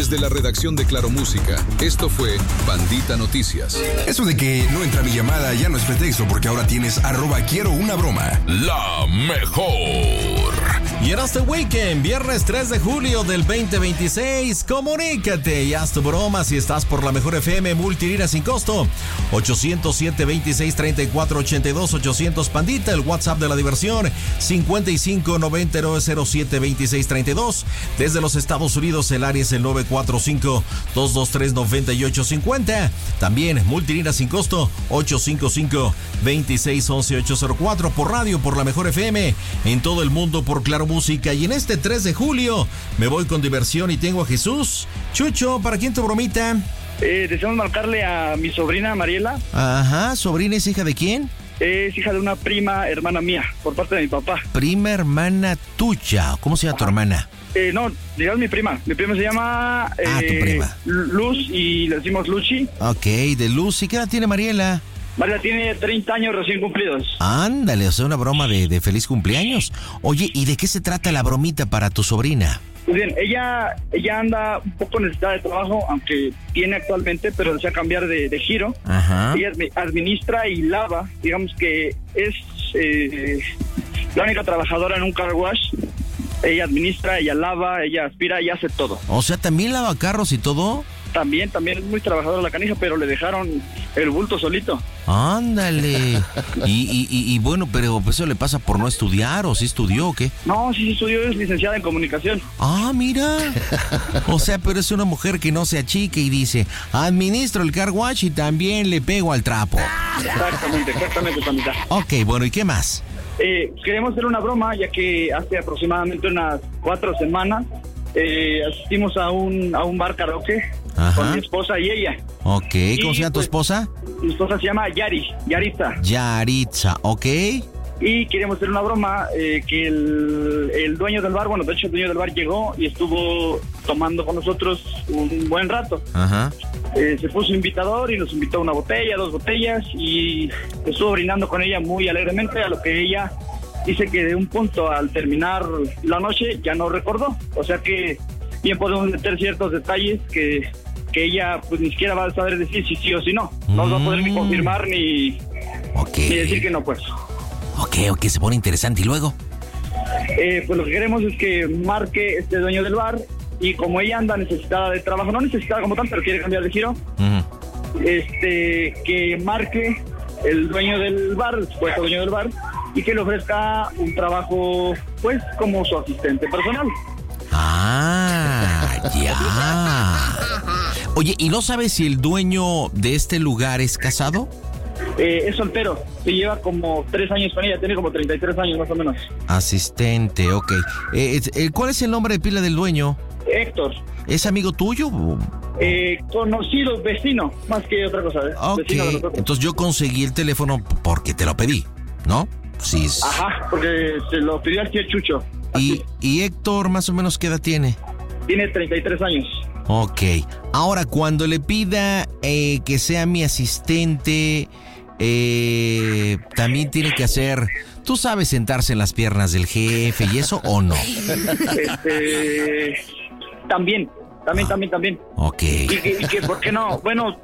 Desde la redacción de Claro Música, esto fue Bandita Noticias. Eso de que no entra mi llamada ya no es pretexto, porque ahora tienes @QuieroUnaBroma. La mejor. Y en este weekend, viernes 3 de julio del 2026, comunícate y haz tu broma si estás por la mejor FM multilínea sin costo. 807-26-34-82, 800 Pandita, el WhatsApp de la diversión, 55-9907-2632. Desde los Estados Unidos, el área es el 945-223-9850. También multilínea sin costo, 855-2611-804. Por radio, por la mejor FM, en todo el mundo, por Claro Música. Y en este 3 de julio me voy con diversión y tengo a Jesús. Chucho, ¿para quién tu bromita? Deseamos marcarle a mi sobrina Mariela. Ajá, ¿sobrina es hija de quién? Es hija de una prima hermana mía, por parte de mi papá. Prima hermana tuya. ¿Cómo se llama tu hermana? No, digamos mi prima. Mi prima se llama... tu prima. Luz, y le decimos Luchi. Ok, de Luz. ¿Y qué edad tiene Mariela? Mariela tiene 30 años recién cumplidos. Ándale, o sea, una broma de feliz cumpleaños. Oye, ¿y de qué se trata la bromita para tu sobrina? Pues bien, ella anda un poco necesitada de trabajo, aunque tiene actualmente, pero desea cambiar de giro. Ajá. Ella administra y lava, digamos que es la única trabajadora en un car wash. Ella administra, ella lava, ella aspira, ella hace todo. O sea, ¿también lava carros y todo? También es muy trabajadora la canija, pero le dejaron el bulto solito. Ándale. Y bueno, pero eso le pasa por no estudiar, ¿o sí estudió o qué? No, sí estudió, es licenciada en comunicación. Ah, mira. O sea, pero es una mujer que no se achique y dice, administro el car wash y también le pego al trapo. Exactamente, Samita. Ok, bueno, ¿y qué más? Queremos hacer una broma, ya que hace aproximadamente unas 4 semanas asistimos a un bar karaoke. Ajá. Con mi esposa y ella. Ok, ¿cómo se llama tu esposa? Mi esposa se llama Yaritza. Yaritza, ok. Y queríamos hacer una broma, que el dueño del bar, bueno, de hecho el dueño del bar llegó y estuvo tomando con nosotros un buen rato. Ajá. Se puso invitador y nos invitó una botella, 2 botellas, y estuvo brindando con ella muy alegremente, a lo que ella dice que de un punto al terminar la noche ya no recordó. O sea que bien podemos meter ciertos detalles que ella pues ni siquiera va a saber decir si sí o si no. No va a poder ni confirmar ni decir que no, pues. Ok, se pone interesante. ¿Y luego? Pues lo que queremos es que marque este dueño del bar, y como ella anda necesitada de trabajo, no necesitada como tal, pero quiere cambiar de giro, que marque el dueño del bar, el supuesto dueño del bar, y que le ofrezca un trabajo pues como su asistente personal. Ah, ya. Oye, ¿y no sabes si el dueño de este lugar es casado? Es soltero, se lleva como 3 años con ella, tiene como 33 años más o menos. Asistente, ok. ¿Cuál es el nombre de pila del dueño? Héctor. ¿Es amigo tuyo? Conocido, vecino, más que otra cosa. Ok, entonces yo conseguí el teléfono porque te lo pedí, ¿no? Sí. Ajá, porque se lo pidió al tío Chucho. ¿Y Héctor más o menos qué edad tiene? Tiene 33 años. Ok, ahora cuando le pida que sea mi asistente, también tiene que hacer, tú sabes, sentarse en las piernas del jefe y eso, ¿o no? También. Ok. ¿Y que por qué no? Bueno,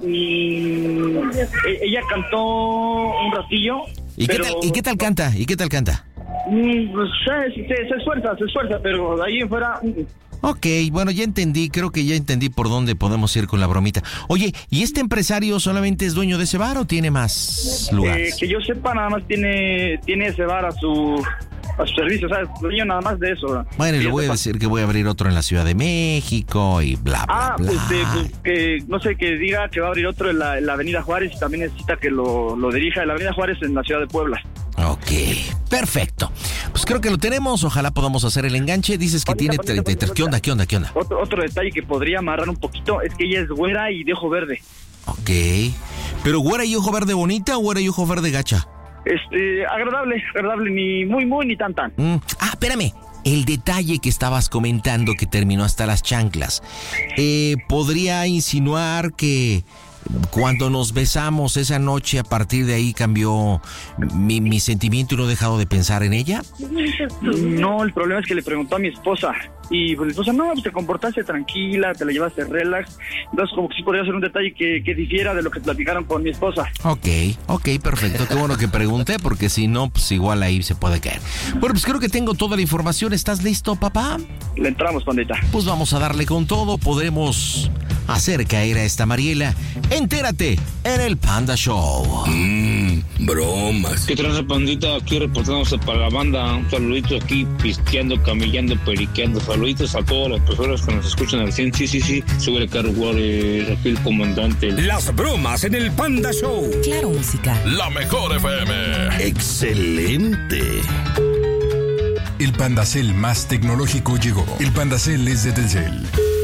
ella cantó un ratillo. ¿Y qué tal canta? Pues, se esfuerza, pero de ahí en fuera... Ok, bueno, ya entendí, creo que ya entendí por dónde podemos ir con la bromita. Oye, ¿y este empresario solamente es dueño de ese bar o tiene más lugares? Que yo sepa, nada más tiene ese bar a su servicio, ¿sabes? Dueño nada más de eso. Bueno, y le voy a decir que voy a abrir otro en la Ciudad de México y bla, bla, bla. Pues que, no sé, que diga que va a abrir otro en la Avenida Juárez, y también necesita que lo dirija en la Avenida Juárez en la Ciudad de Puebla. Ok, perfecto. Pues creo que lo tenemos, ojalá podamos hacer el enganche. Dices que tiene 33. ¿Qué onda? Otro detalle que podría amarrar un poquito es que ella es güera y de ojo verde. Ok, pero güera y ojo verde bonita o güera y ojo verde gacha. Agradable, ni muy ni tan. Espérame. El detalle que estabas comentando que terminó hasta las chanclas, podría insinuar que Cuando nos besamos esa noche, a partir de ahí cambió mi sentimiento y no he dejado de pensar en ella. No, el problema es que le preguntó a mi esposa. Y pues mi esposa, no, pues te comportaste tranquila, te la llevaste relax. Entonces como que sí podría ser un detalle que difiera de lo que platicaron con mi esposa. Ok, perfecto. Qué bueno que pregunté, porque si no, pues igual ahí se puede caer. Bueno, pues creo que tengo toda la información. ¿Estás listo, papá? Le entramos, pandita. Pues vamos a darle con todo. Podremos hacer caer a esta Mariela. Entérate en el Panda Show. Bromas. ¿Qué traza, pandita? Aquí reportándose para la banda. Un saludito aquí, pisteando, camellando, periqueando. Saluditos a todas las personas que nos escuchan al 100. Sí. Sube el carro, aquí el comandante. Las bromas en el Panda Show. Claro, música. La mejor FM. Excelente. El Pandacel más tecnológico llegó. El Pandacel es de Telcel.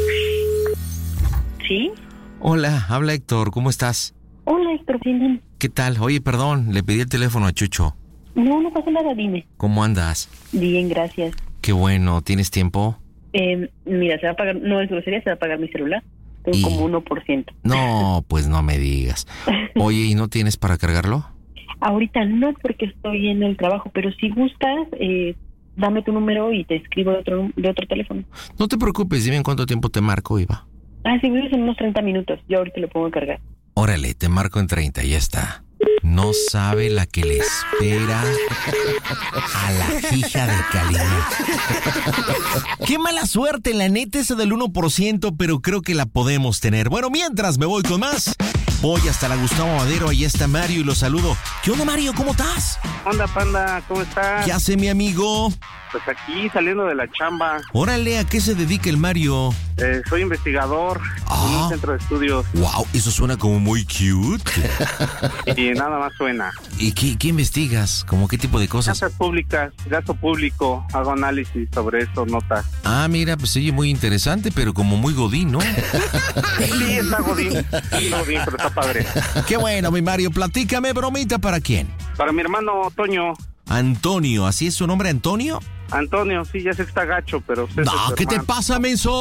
¿Sí? Hola, habla Héctor. ¿Cómo estás? Hola, Héctor, bien. ¿Qué tal? Oye, perdón, le pedí el teléfono a Chucho. No pasa nada, dime. ¿Cómo andas? Bien, gracias. Qué bueno, ¿tienes tiempo? Mira, se va a pagar, no es grosería, se va a pagar mi celular. Tengo como 1%. No, pues no me digas. Oye, ¿y no tienes para cargarlo? Ahorita no, porque estoy en el trabajo, pero si gustas, dame tu número y te escribo de otro teléfono. No te preocupes, dime en cuánto tiempo te marco, Iva. Sí, vives en unos 30 minutos. Yo ahorita lo pongo a cargar. Órale, te marco en 30, ya está. No sabe la que le espera a la hija de Calina. Qué mala suerte, la neta, esa del 1%, pero creo que la podemos tener. Bueno, mientras me voy con más, voy hasta la Gustavo Madero, ahí está Mario y lo saludo. ¿Qué onda, Mario? ¿Cómo estás? Onda, panda, ¿cómo estás? ¿Qué hace mi amigo? Pues aquí saliendo de la chamba. Órale, ¿a qué se dedica el Mario? Soy investigador en un centro de estudios. Wow, eso suena como muy cute. Y nada más suena. ¿Y qué investigas? ¿Cómo qué tipo de cosas? Casas públicas, gasto público, hago análisis sobre esto, notas. Mira, pues oye, muy interesante, pero como muy godín, ¿no? Sí, está godín, pero está padre. Qué bueno, mi Mario, platícame, bromita, ¿para quién? Para mi hermano Toño. Antonio, ¿así es su nombre, Antonio? Antonio, sí, ya sé que está gacho, pero usted No, ¿qué te pasa, menso?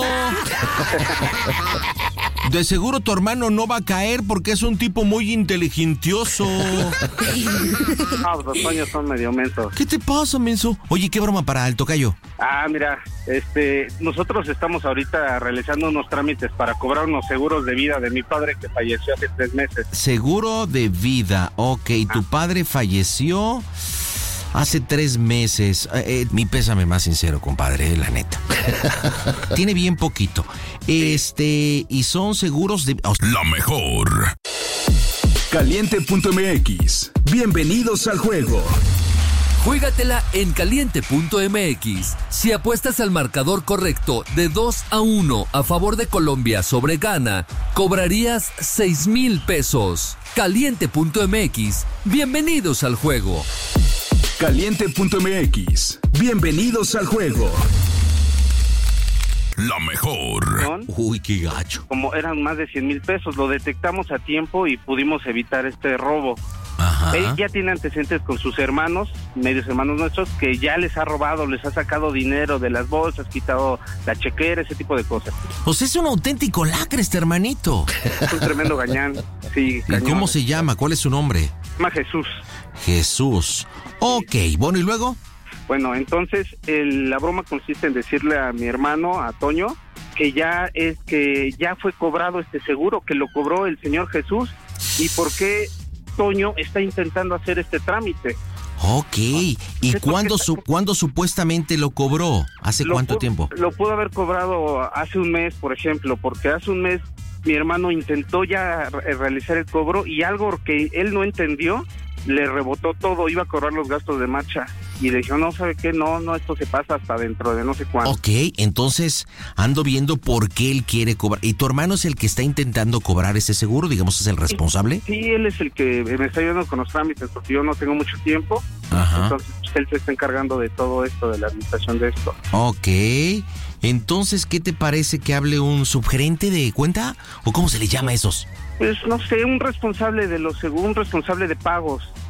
De seguro tu hermano no va a caer porque es un tipo muy inteligentioso. No, los Toños son medio mensos. ¿Qué te pasa, menso? Oye, ¿qué broma para el tocayo? Mira, nosotros estamos ahorita realizando unos trámites para cobrar unos seguros de vida de mi padre que falleció hace 3 meses. Seguro de vida, ok, tu padre falleció hace 3 meses. Mi pésame más sincero, compadre, la neta. Tiene bien poquito. Y son seguros de... La mejor. Caliente.mx. Bienvenidos al juego. Juégatela en caliente.mx. Si apuestas al marcador correcto de 2-1 a favor de Colombia sobre Ghana, cobrarías 6,000 pesos. Caliente.mx. Bienvenidos al juego. Caliente.mx. Bienvenidos al juego. La mejor. Uy, qué gacho. Como eran más de 100,000 pesos, lo detectamos a tiempo y pudimos evitar este robo. Ajá. Él ya tiene antecedentes con sus hermanos, medios hermanos nuestros, que ya les ha robado, les ha sacado dinero de las bolsas, quitado la chequera, ese tipo de cosas. Pues es un auténtico lacre este hermanito. Es un tremendo gañán. Sí, ¿Y cómo se llama? ¿Cuál es su nombre? Se llama Jesús. Jesús. Ok, bueno, ¿y luego? Bueno, entonces la broma consiste en decirle a mi hermano, a Toño, que ya fue cobrado este seguro, que lo cobró el señor Jesús, y por qué Toño está intentando hacer este trámite. Ok, ¿y cuándo supuestamente lo cobró? ¿Hace cuánto tiempo? Lo pudo haber cobrado hace un mes, por ejemplo, porque hace un mes mi hermano intentó ya realizar el cobro y algo que él no entendió, le rebotó todo, iba a cobrar los gastos de marcha y le dijo, no, ¿sabe qué? No, esto se pasa hasta dentro de no sé cuándo. Ok, entonces ando viendo por qué él quiere cobrar. ¿Y tu hermano es el que está intentando cobrar ese seguro? Digamos, ¿es el responsable? Sí, él es el que me está ayudando con los trámites porque yo no tengo mucho tiempo. Ajá. Entonces él se está encargando de todo esto, de la administración de esto. Ok, entonces, ¿qué te parece que hable un subgerente de cuenta? ¿O cómo se le llama a esos? Pues no sé, un responsable de pagos.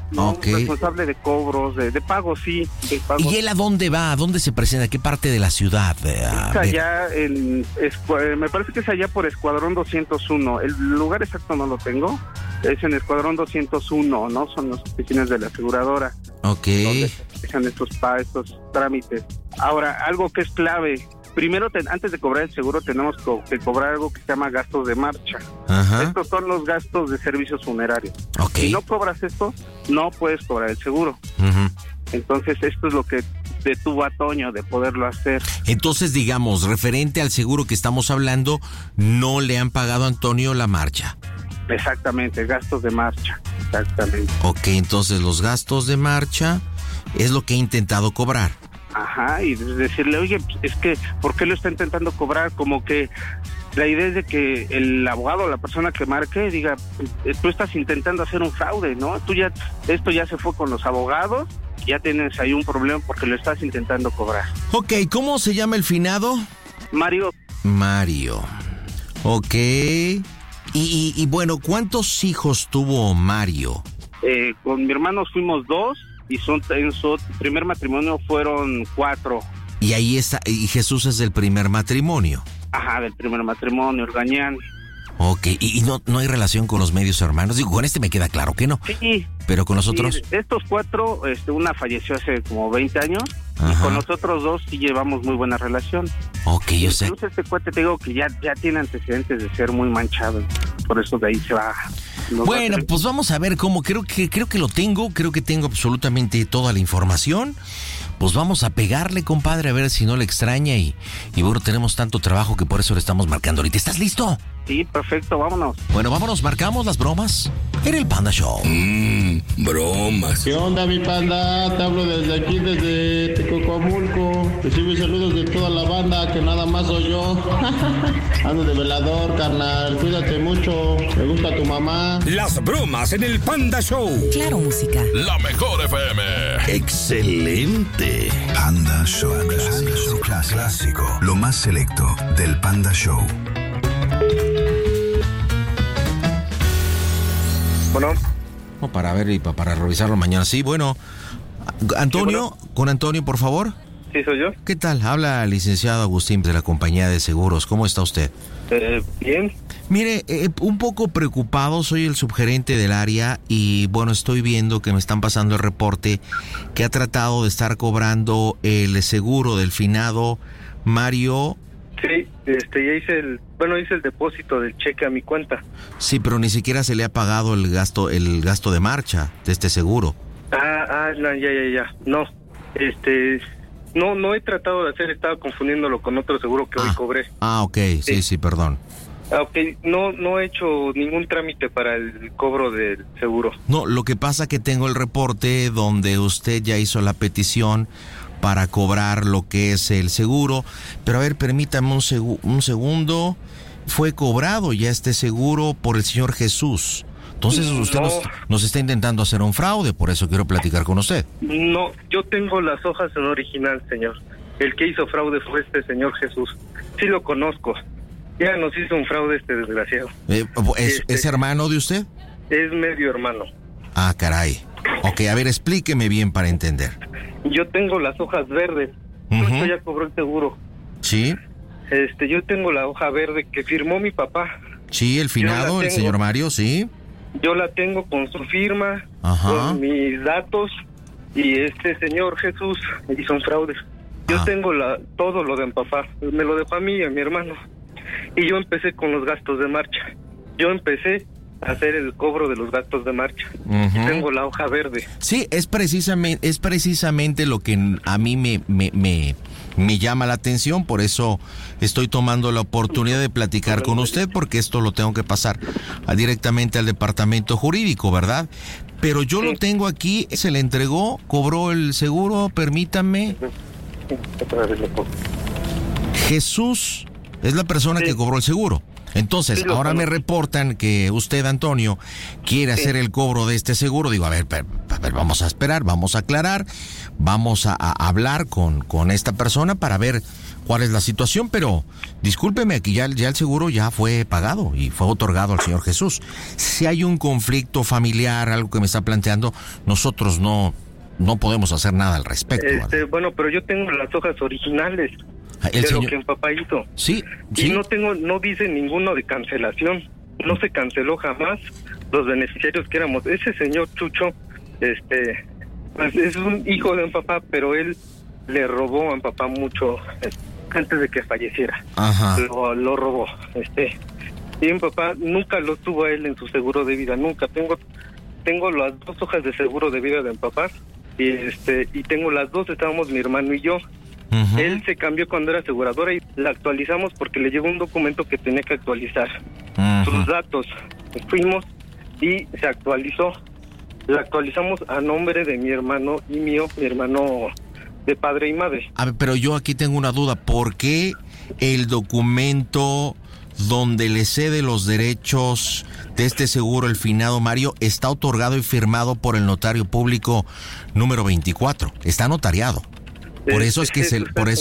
¿no? Okay. Responsable de cobros, de pagos, sí. De pagos. ¿Y él a dónde va? ¿A dónde se presenta? ¿A qué parte de la ciudad? Es allá me parece que es allá por Escuadrón 201. El lugar exacto no lo tengo. Es en Escuadrón 201, ¿no? Son las oficinas de la aseguradora. Ok. Donde se hacen estos trámites. Ahora, algo que es clave. Primero, antes de cobrar el seguro, tenemos que cobrar algo que se llama gastos de marcha. Ajá. Estos son los gastos de servicios funerarios. Ok. Si no cobras esto, no puedes cobrar el seguro. Uh-huh. Entonces, esto es lo que detuvo a Toño de poderlo hacer. Entonces, digamos, referente al seguro que estamos hablando, no le han pagado a Antonio la marcha. Exactamente, gastos de marcha. Exactamente. Ok, entonces los gastos de marcha es lo que he intentado cobrar. Ajá, y decirle, oye, es que, ¿por qué lo está intentando cobrar? Como que la idea es de que el abogado, la persona que marque, diga, tú estás intentando hacer un fraude, ¿no? Esto ya se fue con los abogados, ya tienes ahí un problema porque lo estás intentando cobrar. Ok, ¿cómo se llama el finado? Mario. Ok. Y bueno, ¿cuántos hijos tuvo Mario? Con mi hermano fuimos 2 y en su primer matrimonio fueron 4. Y ahí está, y Jesús es del primer matrimonio. Ajá, del primer matrimonio, Orgañán. Ok, y no hay relación con los medios hermanos. Digo, con este me queda claro que no. Sí. Pero con los otros. Sí, estos 4, una falleció hace como 20 años. Ajá. Y con los otros 2 sí llevamos muy buena relación. Ok, yo sé. Incluso este cuate, te digo que ya tiene antecedentes de ser muy manchado. Por eso de ahí se va. Bueno, pues vamos a ver cómo. Creo que lo tengo. Creo que tengo absolutamente toda la información. Pues vamos a pegarle, compadre, a ver si no le extraña. Y bueno, tenemos tanto trabajo que por eso le estamos marcando ahorita. ¿Estás listo? Sí, perfecto, vámonos. Bueno, vámonos, marcamos las bromas en el Panda Show. Bromas. ¿Qué onda, mi panda? Te hablo desde aquí, desde Tecocomulco. Recibe saludos de toda la banda, que nada más soy yo. Ando de velador, carnal. Cuídate mucho. Me gusta tu mamá. Las bromas en el Panda Show. Claro, música. La mejor FM. Excelente. Panda Show. Clásico. Lo más selecto del Panda Show. Bueno. Para ver y para revisarlo mañana. Sí, bueno. Antonio, sí, bueno. Con Antonio, por favor. Sí, soy yo. ¿Qué tal? Habla el licenciado Agustín de la compañía de seguros. ¿Cómo está usted? Bien. Mire, un poco preocupado, soy el subgerente del área y bueno, estoy viendo que me están pasando el reporte que ha tratado de estar cobrando el seguro del finado Mario. Sí, ya hice el depósito del cheque a mi cuenta. Sí, pero ni siquiera se le ha pagado el gasto de marcha de este seguro. No, ya. No he tratado de hacer, estaba confundiéndolo con otro seguro que hoy cobré. Ok, sí, perdón. Ok, no he hecho ningún trámite para el cobro del seguro. No, lo que pasa que tengo el reporte donde usted ya hizo la petición para cobrar lo que es el seguro, pero a ver, permítame un segundo. Fue cobrado ya este seguro por el señor Jesús. Entonces usted nos está intentando hacer un fraude, por eso quiero platicar con usted. No, yo tengo las hojas en original, señor. El que hizo fraude fue este señor Jesús. Sí lo conozco. Ya nos hizo un fraude este desgraciado. ¿Es hermano de usted? Es medio hermano. Ah, caray. Ok, a ver, explíqueme bien para entender. Yo tengo las hojas verdes. Esto ya cobró el seguro. Sí. Yo tengo la hoja verde que firmó mi papá. Sí, el finado, el señor Mario, sí. Yo la tengo con su firma, con mis datos, y este señor Jesús hizo un fraude. Yo tengo todo lo de mi papá, me lo dejó a mí y a mi hermano. Y yo empecé con los gastos de marcha. Yo empecé a hacer el cobro de los gastos de marcha. Y tengo la hoja verde. Sí, es precisamente lo que a mí me llama la atención, por eso estoy tomando la oportunidad de platicar con usted, porque esto lo tengo que pasar directamente al departamento jurídico, ¿verdad? Pero yo lo tengo aquí, se le entregó, cobró el seguro, permítame. Jesús es la persona que cobró el seguro. Entonces, ahora me reportan que usted, Antonio, quiere hacer el cobro de este seguro. Digo, a ver, vamos a esperar, vamos a aclarar, vamos a hablar con esta persona para ver cuál es la situación, pero discúlpeme, aquí ya el seguro ya fue pagado y fue otorgado al Señor Jesús. Si hay un conflicto familiar, algo que me está planteando, nosotros no podemos hacer nada al respecto. Bueno, pero yo tengo las hojas originales de lo que mi papá hizo. Sí. Y no dice ninguno de cancelación. No se canceló jamás los beneficiarios que éramos. Ese señor Chucho, pues es un hijo de mi papá, pero él le robó a mi papá mucho antes de que falleciera. Ajá. Lo robó. Y mi papá nunca lo tuvo a él en su seguro de vida, nunca. Tengo las 2 hojas de seguro de vida de mi papá y tengo las 2, estábamos mi hermano y yo. Uh-huh. Él se cambió cuando era aseguradora y la actualizamos porque le llegó un documento que tenía que actualizar. Uh-huh. Sus datos. Fuimos y se actualizó. La actualizamos a nombre de mi hermano y mío, mi hermano de padre y madre. A ver, pero yo aquí tengo una duda. ¿Por qué el documento donde le cede los derechos de este seguro el finado Mario está otorgado y firmado por el notario público número 24? Está notariado. Por eso es que eso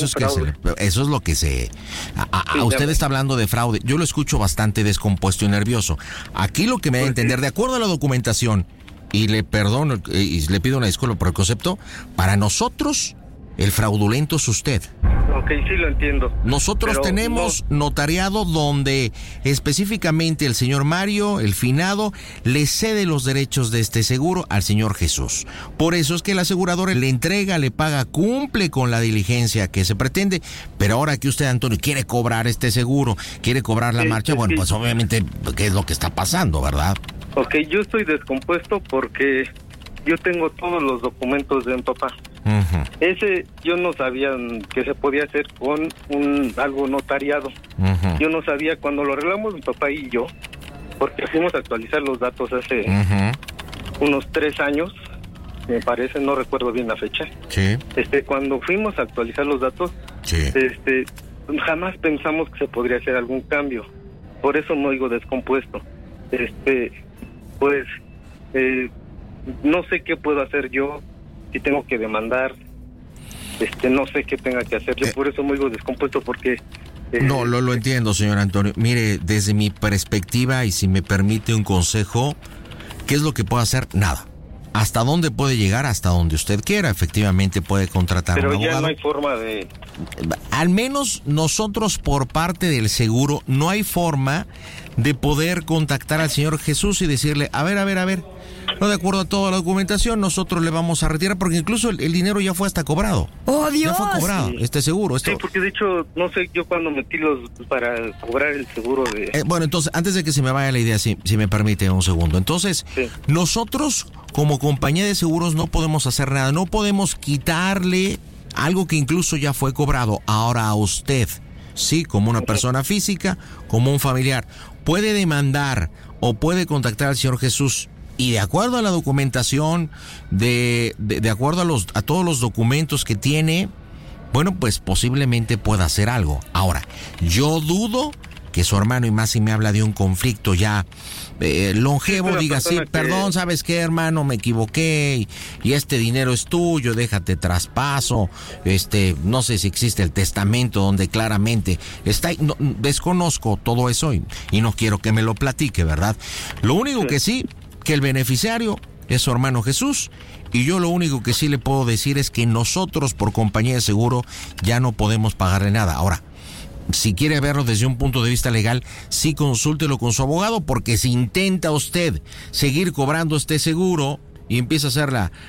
es lo que se usted está hablando de fraude. Yo lo escucho bastante descompuesto y nervioso. Aquí lo que me da a entender, de acuerdo a la documentación, y le perdono y le pido una disculpa por el concepto, para nosotros el fraudulento es usted. Ok, sí lo entiendo. Nosotros tenemos notariado donde específicamente el señor Mario, el finado, le cede los derechos de este seguro al señor Jesús. Por eso es que el asegurador le entrega, le paga, cumple con la diligencia que se pretende. Pero ahora que usted, Antonio, quiere cobrar este seguro, quiere cobrar la marcha, bueno, pues obviamente, ¿qué es lo que está pasando, verdad? Ok, yo estoy descompuesto porque yo tengo todos los documentos de mi papá. Uh-huh. Ese yo no sabía que se podía hacer con algo notariado. Uh-huh. Yo no sabía, cuando lo arreglamos mi papá y yo, porque fuimos a actualizar los datos hace unos 3 años, me parece, no recuerdo bien la fecha. Sí. Cuando fuimos a actualizar los datos, jamás pensamos que se podría hacer algún cambio. Por eso me oigo descompuesto. No sé qué puedo hacer yo, si tengo que demandar, no sé qué tenga que hacer. Yo por eso me oigo descompuesto porque... No, lo entiendo, señor Antonio. Mire, desde mi perspectiva, y si me permite un consejo, ¿qué es lo que puedo hacer? Nada. ¿Hasta dónde puede llegar? Hasta donde usted quiera. Efectivamente puede contratar a un abogado. Pero ya no hay forma de... Al menos nosotros, por parte del seguro, no hay forma de poder contactar al señor Jesús y decirle, a ver, no, de acuerdo a toda la documentación, nosotros le vamos a retirar, porque incluso el dinero ya fue hasta cobrado. ¡Oh, Dios! Ya fue cobrado, seguro. Sí, porque de hecho, no sé, yo cuando metí para cobrar el seguro de... bueno, entonces, antes de que se me vaya la idea, si me permite un segundo. Entonces, nosotros, como compañía de seguros, no podemos hacer nada. No podemos quitarle algo que incluso ya fue cobrado. Ahora a usted, sí, como una persona física, como un familiar, puede demandar o puede contactar al señor Jesús. Y de acuerdo a la documentación, de acuerdo a todos los documentos que tiene, bueno, pues posiblemente pueda hacer algo. Ahora, yo dudo que su hermano, y más si me habla de un conflicto ya longevo, diga, sí, perdón, ¿sabes qué, hermano? Me equivoqué y este dinero es tuyo, déjate traspaso. No sé si existe el testamento donde claramente está, no, desconozco todo eso y no quiero que me lo platique, ¿verdad? Lo único que sí, que el beneficiario es su hermano Jesús, y yo lo único que sí le puedo decir es que nosotros, por compañía de seguro, ya no podemos pagarle nada. Ahora, si quiere verlo desde un punto de vista legal, sí consúltelo con su abogado, porque si intenta usted seguir cobrando este seguro y empieza a hacer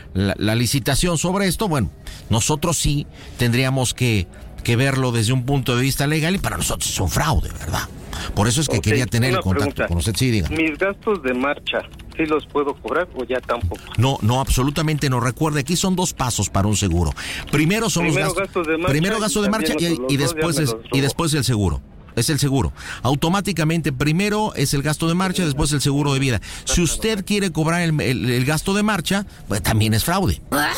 la licitación sobre esto, bueno, nosotros sí tendríamos que verlo desde un punto de vista legal, y para nosotros es un fraude, ¿verdad? Por eso es que quería tener el contacto con usted. Sí, diga. ¿Mis gastos de marcha sí los puedo cobrar o ya tampoco? No, absolutamente no. Recuerde, aquí son 2 pasos para un seguro. Primero son los gastos de marcha. Primero gasto de marcha y después el seguro. Es el seguro. Automáticamente primero es el gasto de marcha, después el seguro de vida. Si usted quiere cobrar el gasto de marcha, pues también es fraude.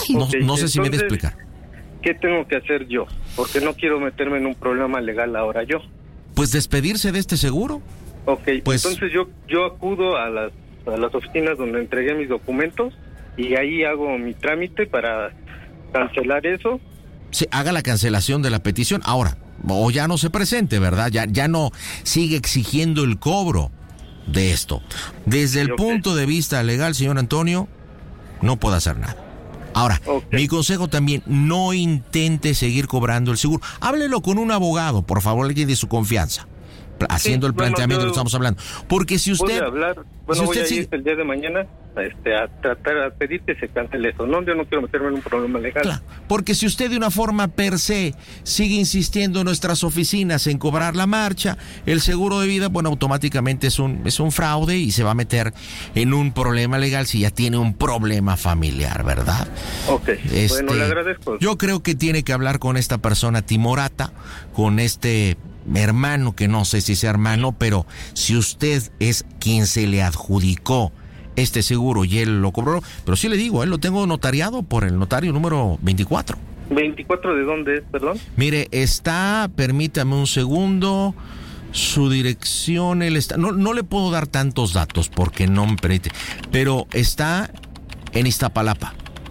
No sé si me voy a explicar. ¿Qué tengo que hacer yo? Porque no quiero meterme en un problema legal ahora yo. Pues despedirse de este seguro. Ok, pues, entonces yo acudo a las oficinas donde entregué mis documentos y ahí hago mi trámite para cancelar eso. Sí, haga la cancelación de la petición. Ahora, o ya no se presente, ¿verdad? Ya no sigue exigiendo el cobro de esto. Desde el punto de vista legal, señor Antonio, no puede hacer nada. Ahora, mi consejo también, no intente seguir cobrando el seguro. Háblelo con un abogado, por favor, alguien de su confianza, haciendo el planteamiento que estamos hablando. Porque si usted... voy a ir el día de mañana a tratar a pedir que se cancele eso. No, yo no quiero meterme en un problema legal. Claro, porque si usted de una forma per se sigue insistiendo en nuestras oficinas en cobrar la marcha, el seguro de vida, bueno, automáticamente es un fraude y se va a meter en un problema legal si ya tiene un problema familiar, ¿verdad? Ok, bueno, le agradezco. Yo creo que tiene que hablar con esta persona timorata, con este hermano, que no sé si sea hermano, pero si usted es quien se le adjudicó este seguro y él lo cobró, pero sí le digo, él lo tengo notariado por el notario número 24. ¿24 de dónde es, perdón? Mire, está, permítame un segundo, su dirección, él está, no le puedo dar tantos datos porque no me permite, pero está en Iztapalapa.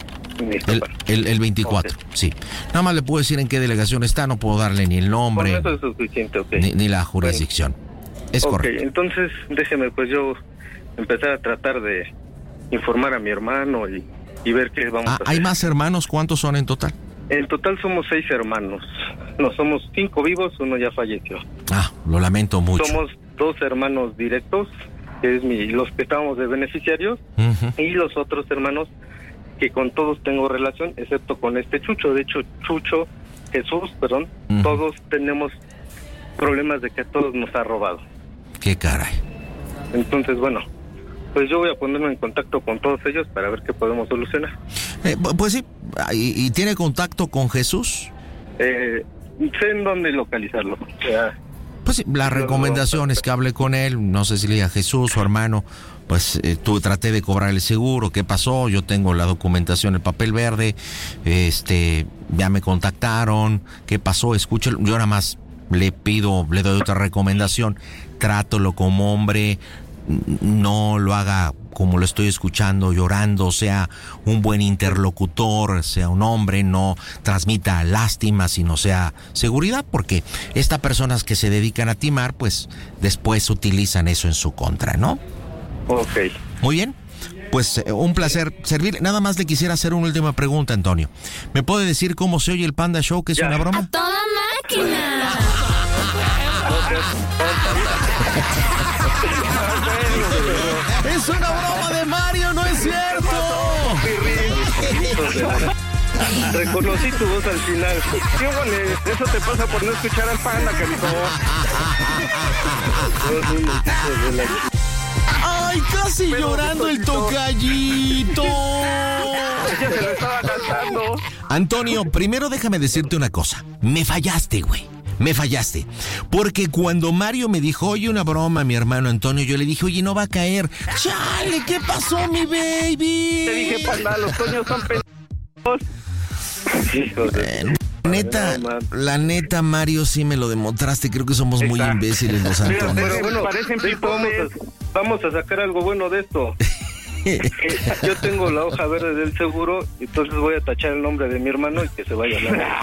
El 24, sí. Nada más le puedo decir en qué delegación está, no puedo darle ni el nombre, eso es suficiente, ni la jurisdicción. Bueno, es correcto. Entonces déjeme pues yo empezar a tratar de informar a mi hermano y ver qué vamos a hacer. ¿Hay más hermanos? ¿Cuántos son en total? En total somos 6 hermanos. No, somos 5 vivos, uno ya falleció. Lo lamento mucho. Somos 2 hermanos directos, que es los que estábamos de beneficiarios, y los otros hermanos que con todos tengo relación, excepto con este Chucho. De hecho, Jesús, todos tenemos problemas de que a todos nos ha robado. ¡Qué caray! Entonces, bueno, pues yo voy a ponerme en contacto con todos ellos para ver qué podemos solucionar. Pues sí, ¿y tiene contacto con Jesús? Sé en dónde localizarlo. Pues sí, la recomendación es que hable con él, no sé si le diga Jesús, su hermano, pues traté de cobrar el seguro, ¿qué pasó? Yo tengo la documentación, el papel verde, ya me contactaron, ¿qué pasó? Escúchelo, yo nada más le doy otra recomendación, trátalo como hombre, no lo haga como lo estoy escuchando, llorando, sea un buen interlocutor, sea un hombre, no transmita lástima, sino sea seguridad, porque estas personas que se dedican a timar, pues después utilizan eso en su contra, ¿no? Ok. Muy bien. Pues un placer servir. Nada más le quisiera hacer una última pregunta, Antonio. ¿Me puede decir cómo se oye el Panda Show, que es una broma? ¡A toda máquina! ¡Es una broma de Mario, no es cierto! Reconocí tu voz al final. ¿Qué vale? Eso te pasa por no escuchar al Panda, cariño. ¡Ay, casi llorando el tocallito! Ya se lo estaba cantando. Antonio, primero déjame decirte una cosa. Me fallaste, güey. Me fallaste. Porque cuando Mario me dijo, oye, una broma, mi hermano Antonio, yo le dije, oye, no va a caer. ¡Chale! ¿Qué pasó, mi baby? Te dije, Panda, los coños son pendejos. La neta, Mario, sí me lo demostraste. Creo que somos muy imbéciles los Antonios. Pero bueno, vamos a sacar algo bueno de esto. Yo tengo la hoja verde del seguro, entonces voy a tachar el nombre de mi hermano y que se vaya a la...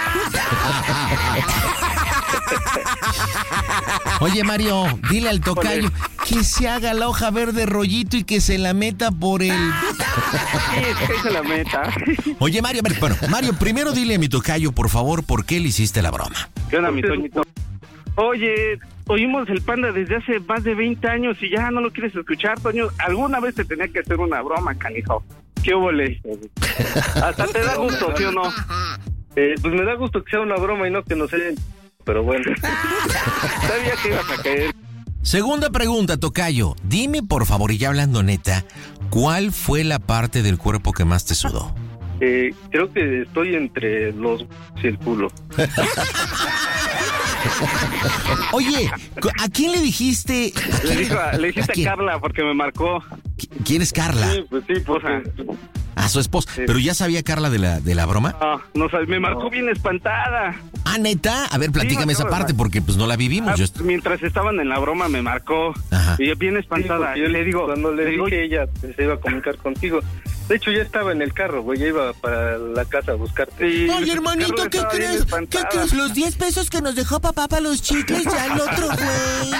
Oye, Mario, dile al tocayo que se haga la hoja verde rollito y que se la meta por el... Sí, que se la meta. Oye, Mario, bueno, Mario, primero dile a mi tocayo, por favor, ¿por qué le hiciste la broma? ¿Qué onda, mi Toñito? Oye, oímos el Panda desde hace más de 20 años y ya no lo quieres escuchar, Toño. Alguna vez te tenía que hacer una broma, canijo. ¿Qué huele? Hasta te da gusto, ¿sí o no? Pues me da gusto que sea una broma y no que nos hayan... Pero bueno, sabía que ibas a caer. Segunda pregunta, tocayo. Dime, por favor, y ya hablando neta, ¿cuál fue la parte del cuerpo que más te sudó? Creo que estoy entre los y el culo. Oye, ¿a quién le dijiste? Le dijiste a Carla porque me marcó. ¿Quién es Carla? Sí, pues sí, a su esposa. Sí. ¿Pero ya sabía Carla de la broma? No sabes, me marcó bien espantada. Ah, ¿neta? A ver, platícame esa parte porque pues no la vivimos. Mientras estaban en la broma me marcó. Ajá. Y yo bien espantada. Sí, yo le digo, cuando le dije ella se iba a comunicar contigo. De hecho, ya estaba en el carro, güey, ya iba para la casa a buscarte. Oye, hermanito, ¿qué crees? ¿Qué crees? Los 10 pesos que nos dejó papá para los chicles, ya el otro, güey.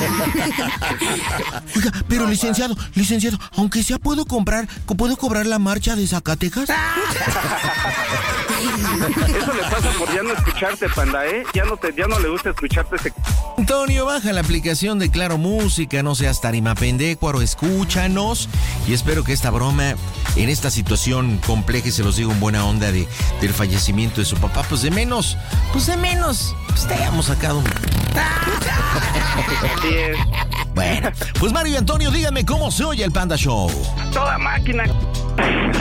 Oiga, pero licenciado, aunque sea, ¿puedo cobrar la marcha de Zacatecas? Eso le pasa por ya no escucharte, Panda, ¿eh? Ya no le gusta escucharte ese... Antonio, baja la aplicación de Claro Música, no seas tarima pendecuaro, escúchanos. Y espero que esta broma, en esta situación compleja, y se los digo en buena onda del fallecimiento de su papá, pues de menos, te hayamos sacado un... Así es. Bueno, pues Mario y Antonio, díganme cómo se oye el Panda Show. ¡Toda máquina!